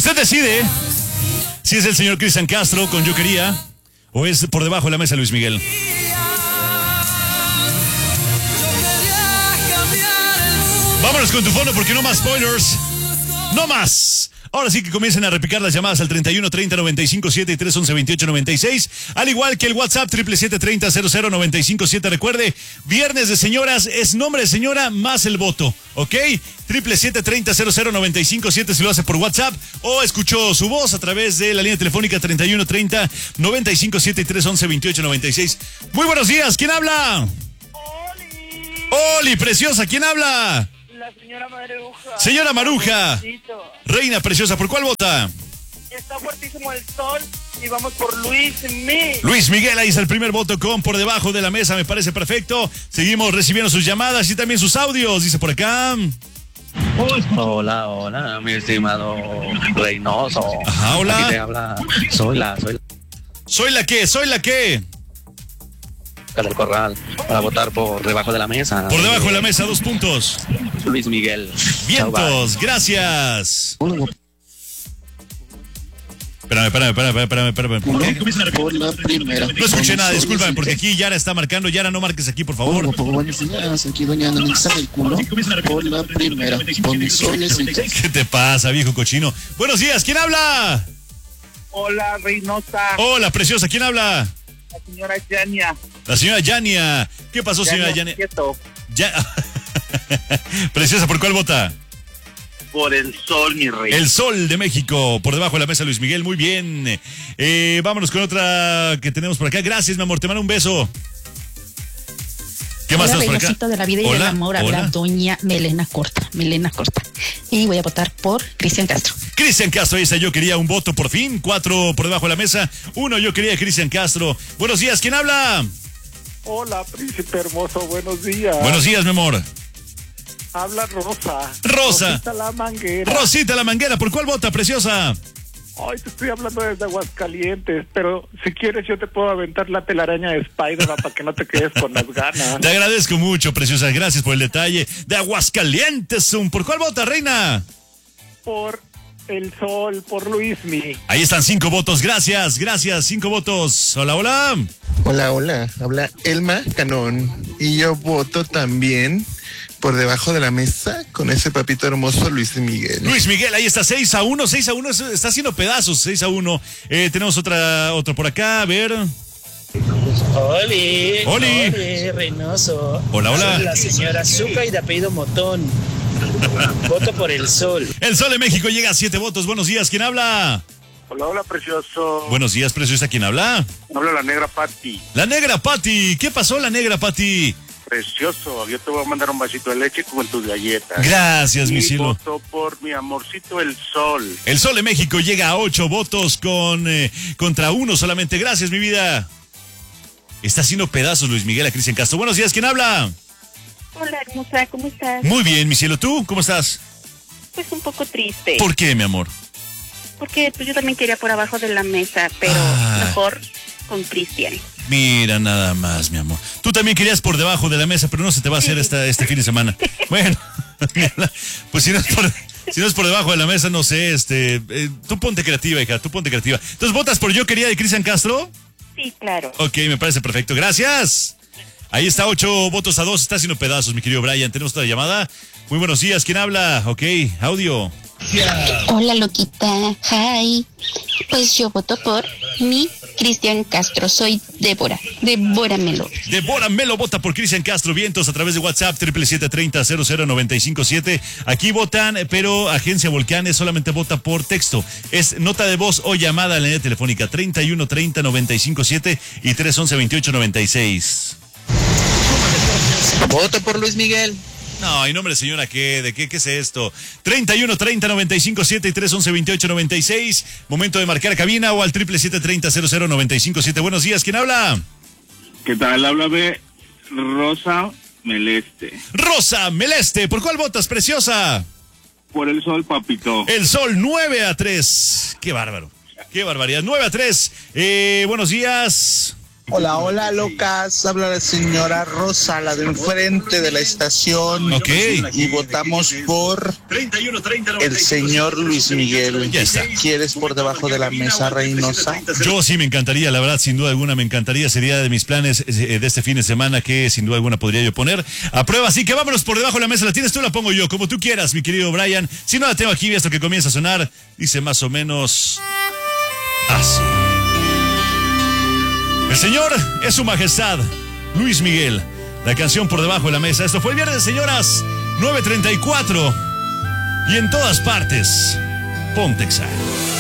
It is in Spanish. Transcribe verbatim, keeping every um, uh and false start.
Usted decide si es el señor Cristian Castro con Yo Quería o es por debajo de la mesa Luis Miguel. Vámonos con tu fondo porque no más spoilers. No más. Ahora sí que comiencen a repicar las llamadas al treinta y uno treinta noventa y cinco siete y tres once veintiocho noventa y seis, al igual que el WhatsApp triple siete treinta cero cero noventa y cinco siete. Recuerde, viernes de señoras es nombre de señora más el voto, ¿ok? triple siete treinta cero cero noventa y cinco siete si lo hace por WhatsApp o escuchó su voz a través de la línea telefónica treinta y uno treinta noventa y cinco siete y tres once veintiocho noventa y seis. Muy buenos días, ¿quién habla? Oli. Oli, preciosa, ¿quién habla? La señora Maruja. Señora Maruja. Reina preciosa, ¿por cuál vota? Está fuertísimo el sol y vamos por Luis Miguel. Luis Miguel, ahí está el primer voto con por debajo de la mesa, me parece perfecto. Seguimos recibiendo sus llamadas y también sus audios, dice por acá. Hola, hola, mi estimado Reynoso. Ajá, hola. Aquí te habla, soy la, soy la. ¿Soy la qué? ¿Soy la qué? Del Corral, para votar por debajo de la mesa. Por debajo de la mesa, dos puntos. Luis Miguel. Vientos, gracias. Espérame, espérame, espérame, espérame, espérame. Por la primera. No escuché nada, discúlpame, porque aquí Yara está marcando. Yara, no marques aquí, por favor. Buenos días, aquí doña Analiza el culo. Por la primera. Con mis soles. ¿Qué te pasa, viejo cochino? Buenos días, ¿quién habla? Hola, Reynosa. Hola, preciosa, ¿quién habla? La señora Yania. La señora Yania. ¿Qué pasó, señora Yania? Quieto. Ya. Preciosa, ¿por cuál vota? Por el sol, mi rey. El Sol de México, por debajo de la mesa Luis Miguel, muy bien. Eh, vámonos con otra que tenemos por acá. Gracias, mi amor, te mando un beso. ¿Qué más Hola, tenemos por acá? de la vida y Hola, del amor, hola. habla doña Melena Corta, Melena Corta. Y voy a votar por Cristian Castro. Cristian Castro, ahí está, yo quería un voto por fin. Cuatro por debajo de la mesa. Uno, yo quería Cristian Castro. Buenos días, ¿quién habla? Hola, príncipe hermoso, buenos días. Buenos días, mi amor. Habla Rosa. Rosa. Rosita la Manguera. Rosita la Manguera, ¿por cuál vota, preciosa? Ay, te estoy hablando desde Aguascalientes, pero si quieres yo te puedo aventar la telaraña de Spider-Man para que no te quedes con las ganas. Te agradezco mucho, preciosa, gracias por el detalle. De Aguascalientes, ¿por cuál vota, reina? Por el sol, por Luismi. Ahí están cinco votos, gracias, gracias, cinco votos. Hola, hola. Hola, hola. Habla Elma Canón. Y yo voto también por debajo de la mesa con ese papito hermoso Luis Miguel. Luis Miguel, ahí está, seis a uno, seis a uno, está haciendo pedazos, seis a uno. Eh, tenemos otra, otro por acá, a ver. Oli, Oli. Oli, Reynoso. Hola, hola. Soy la señora Zucca y de apellido Motón. Voto por el sol. El Sol de México llega a siete votos. Buenos días, ¿quién habla? Hola, hola, precioso. Buenos días, preciosa, ¿quién habla? Habla la negra Patti. La negra Patti. ¿Qué pasó, la negra Patti? Precioso, yo te voy a mandar un vasito de leche con tus galletas. Gracias, mi Y cielo. voto por mi amorcito el sol. El Sol de México llega a ocho votos con eh, contra uno solamente. Gracias, mi vida. Está haciendo pedazos Luis Miguel a Cristian Castro. Buenos días, ¿quién habla? Hola, hermosa, ¿cómo estás? Muy bien, mi cielo. ¿Tú cómo estás? Pues un poco triste. ¿Por qué, mi amor? Porque pues yo también quería por abajo de la mesa, pero Ah. mejor con Cristian. Mira, nada más, mi amor. Tú también querías por debajo de la mesa, pero no se te va a hacer esta, este fin de semana. Bueno, pues si no es por, si no es por debajo de la mesa, no sé, este, eh, tú ponte creativa, hija, tú ponte creativa. Entonces, ¿votas por Yo Quería de Cristian Castro? Sí, claro. Ok, me parece perfecto. Gracias. Ahí está, ocho votos a dos. Está haciendo pedazos, mi querido Brian. Tenemos otra llamada. Muy buenos días. ¿Quién habla? Ok, audio. Hola, loquita. Hi. Pues yo voto por mi Cristian Castro. Soy Débora. Débóramelo. Débora Melo vota por Cristian Castro. Vientos a través de WhatsApp triple siete treinta cero cero noventa y cinco siete. Aquí votan, pero Agencia Volcanes solamente vota por texto. Es nota de voz o llamada a la línea telefónica treinta y uno treinta noventa y cinco siete y tres once veintiocho noventa y seis. Voto por Luis Miguel. No, y nombre señora, ¿qué? ¿De qué? ¿Qué es esto? treinta y uno treinta noventa y cinco siete y tres once veintiocho noventa y seis. Momento de marcar cabina o al triple siete treinta cero cero noventa y cinco siete. Buenos días, ¿quién habla? ¿Qué tal? Háblame Rosa Meleste. Rosa Meleste, ¿por cuál votas, preciosa? Por el sol, papito. El Sol, nueve a tres. Qué bárbaro. Qué barbaridad. nueve a tres. Eh, buenos días. Hola, hola, locas. Habla la señora Rosa, la de enfrente de la estación. Ok. Y votamos por el señor Luis Miguel. Ya está. ¿Quieres por debajo de la mesa, Reynosa? Yo sí me encantaría, la verdad, sin duda alguna me encantaría. Sería de mis planes eh, de este fin de semana que sin duda alguna podría yo poner a prueba. Así que vámonos por debajo de la mesa. ¿La tienes tú o la pongo yo? Como tú quieras, mi querido Brian. Si no la tengo aquí, hasta que comienza a sonar, dice más o menos así. El señor es su majestad, Luis Miguel. La canción por debajo de la mesa. Esto fue el viernes, señoras, nueve treinta y cuatro. Y en todas partes, Pontexa.